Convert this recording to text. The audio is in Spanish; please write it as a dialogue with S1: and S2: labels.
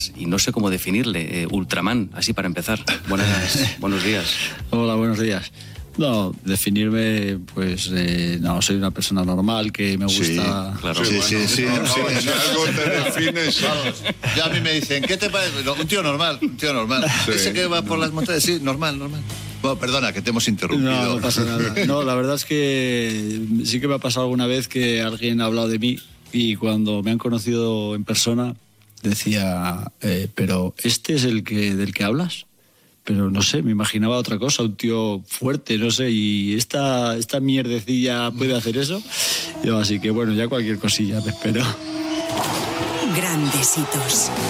S1: Y no sé cómo definirle, Ultraman, así para empezar. Buenos días.
S2: Hola, buenos días. No, definirme, pues, no, soy una persona normal, que me gusta...
S3: Sí,
S1: claro.
S3: Sí.
S4: Algo te defines.
S3: Ya a mí me dicen, ¿qué te parece? No, un tío normal.
S4: Sí.
S3: Ese que va por las montañas, sí, normal. Bueno, perdona, que te hemos interrumpido.
S2: No pasa nada. No, la verdad es que sí que me ha pasado alguna vez que alguien ha hablado de mí y cuando me han conocido en persona decía, pero ¿este es del que hablas? Pero no sé, me imaginaba otra cosa, un tío fuerte, no sé, y esta mierdecilla puede hacer eso. Yo, así que bueno, ya cualquier cosilla me espero.
S5: Grandes hitos.